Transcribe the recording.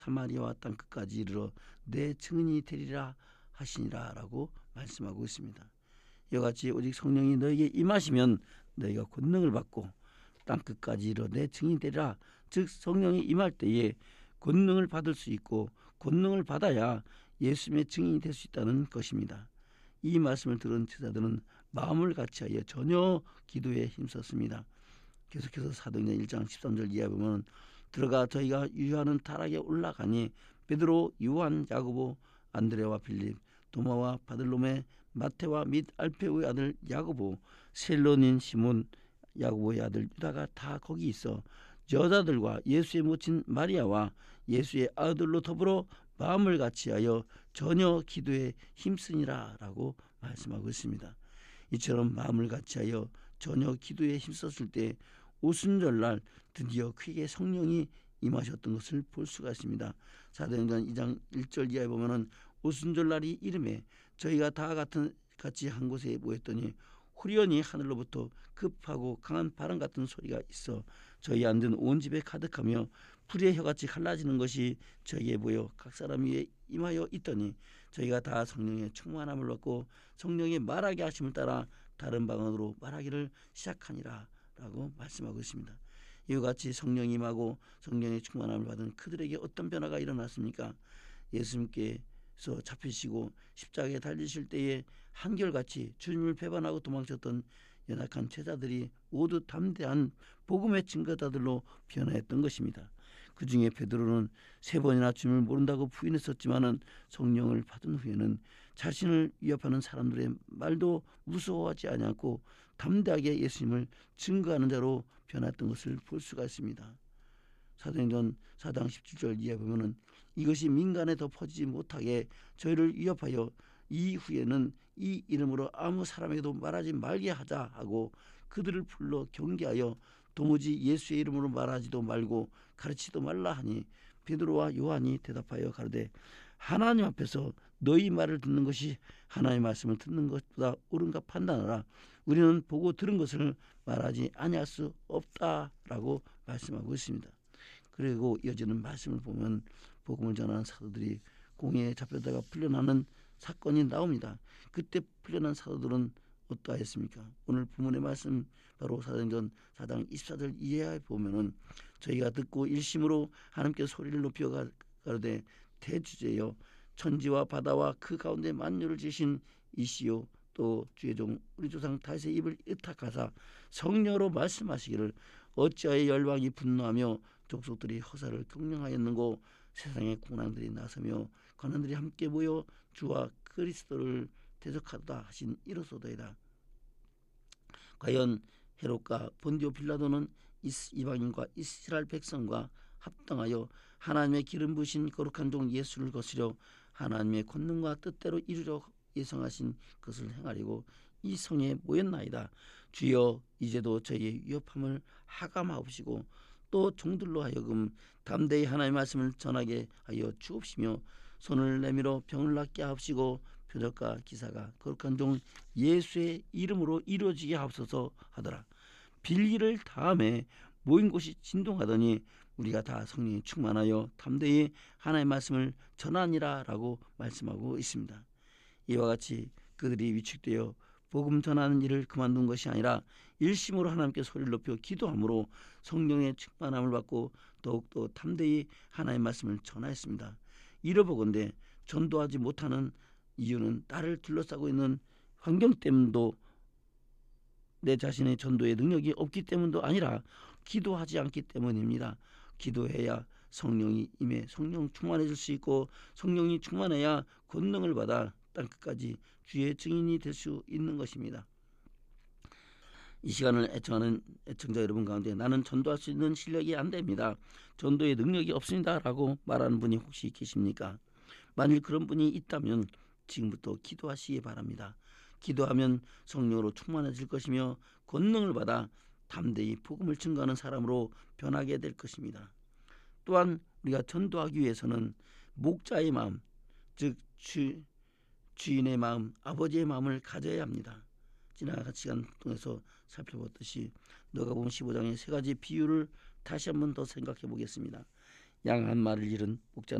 사마리아와 땅끝까지 이르러 내 증인이 되리라 하시니라 라고 말씀하고 있습니다. 이와 같이 오직 성령이 너에게 임하시면 너희가 권능을 받고 땅끝까지 이르러 내 증인이 되리라. 즉 성령이 임할 때에 권능을 받을 수 있고 권능을 받아야 예수님의 증인이 될 수 있다는 것입니다. 이 말씀을 들은 제자들은 마음을 같이하여 전혀 기도에 힘썼습니다. 계속해서 사도행전 1장 13절 이하에 보면 들어가 저희가 유하는 타락에 올라가니 베드로, 요한, 야고보, 안드레와 빌립, 도마와 바들로메, 마테와 및 알페오의 아들 야고보, 셀론인 시몬, 야고보의 아들 유다가 다 거기 있어 여자들과 예수의 모친 마리아와 예수의 아들로 더불어 마음을 같이하여 전혀 기도에 힘쓰니라 라고 말씀하고 있습니다. 이처럼 마음을 같이하여 전혀 기도에 힘썼을 때 오순절날 드디어 크게 성령이 임하셨던 것을 볼 수가 있습니다. 사도행전 2장 1절 이하에 보면은 오순절날이 이름에 저희가 다 같이 한 곳에 모였더니 후련히 하늘로부터 급하고 강한 바람 같은 소리가 있어 저희 앉은 온 집에 가득하며 불의 혀같이 갈라지는 것이 저희에게 보여 각 사람 위에 임하여 있더니 저희가 다 성령의 충만함을 받고 성령의 말하게 하심을 따라 다른 방언으로 말하기를 시작하니라 라고 말씀하고 있습니다. 이와 같이 성령이 임하고 성령의 충만함을 받은 그들에게 어떤 변화가 일어났습니까? 예수님께서 잡히시고 십자가에 달리실 때에 한결같이 주님을 배반하고 도망쳤던 연약한 제자들이 모두 담대한 복음의 증거자들로 변화했던 것입니다. 그 중에 베드로는 3번이나 주님을 모른다고 부인했었지만은 성령을 받은 후에는 자신을 위협하는 사람들의 말도 무서워하지 않았고 담대하게 예수님을 증거하는 자로 변했던 것을 볼 수가 있습니다. 사도행전 4장 17절 이하에 보면은 이것이 민간에 더 퍼지지 못하게 저희를 위협하여 이후에는 이 이름으로 아무 사람에게도 말하지 말게 하자 하고 그들을 불러 경계하여 도무지 예수의 이름으로 말하지도 말고 가르치지도 말라 하니 베드로와 요한이 대답하여 가로되 하나님 앞에서 너희 말을 듣는 것이 하나님의 말씀을 듣는 것보다 옳은가 판단하라. 우리는 보고 들은 것을 말하지 아니할 수 없다라고 말씀하고 있습니다. 그리고 이어지는 말씀을 보면 복음을 전하는 사도들이 공회에 잡혀다가 풀려나는 사건이 나옵니다. 그때 풀려난 사도들은 어떠하였습니까? 오늘 본문의 말씀 바로 사도행전 4장 24절 이하에 보면은 저희가 듣고 일심으로 하나님께 소리를 높여 가로되 대주제여 천지와 바다와 그 가운데 만유를 지신 이시요 또 주의 종 우리 조상 다윗의 입을 의탁하사 성령으로 말씀하시기를 어찌하여 열방이 분노하며 족속들이 허사를 경영하였는고 세상의 공랑들이 나서며 관원들이 함께 모여 주와 그리스도를 대적하다 하신 이로소이다. 과연 헤롯과 본디오 빌라도는 이방인과 이스라엘 백성과 합당하여 하나님의 기름 부으신 거룩한 종 예수를 거스려 하나님의 권능과 뜻대로 이루려 예정하신 것을 행하려고 이 성에 모였나이다. 주여 이제도 저희의 위협함을 하감하옵시고 또 종들로 하여금 담대히 하나님의 말씀을 전하게 하여 주옵시며 손을 내밀어 병을 낫게 하옵시고 표적과 기사가 거룩한 종 예수의 이름으로 이루어지게 하옵소서 하더라. 빌기를 다음에 모인 곳이 진동하더니 우리가 다 성령이 충만하여 담대히 하나님의 말씀을 전하니라 라고 말씀하고 있습니다. 이와 같이 그들이 위축되어 복음 전하는 일을 그만둔 것이 아니라 일심으로 하나님께 소리를 높여 기도함으로 성령의 충만함을 받고 더욱더 담대히 하나님의 말씀을 전하였습니다. 이러보건대 전도하지 못하는 이유는 나를 둘러싸고 있는 환경 때문도 내 자신의 전도의 능력이 없기 때문도 아니라 기도하지 않기 때문입니다. 기도해야 성령이 임해 성령 충만해질 수 있고 성령이 충만해야 권능을 받아 땅끝까지 주의 증인이 될 수 있는 것입니다. 이 시간을 애청하는 애청자 여러분 가운데 나는 전도할 수 있는 실력이 안 됩니다. 전도의 능력이 없습니다 라고 말하는 분이 혹시 계십니까? 만일 그런 분이 있다면 지금부터 기도하시기 바랍니다. 기도하면 성령으로 충만해질 것이며 권능을 받아 담대히 복음을 증거하는 사람으로 변하게 될 것입니다. 또한 우리가 전도하기 위해서는 목자의 마음, 즉 주인의 마음, 아버지의 마음을 가져야 합니다. 지난 시간 통해서 살펴봤듯이 누가복음 15장의 3가지 비유를 다시 한번 더 생각해 보겠습니다. 양 한 마리를 잃은 목자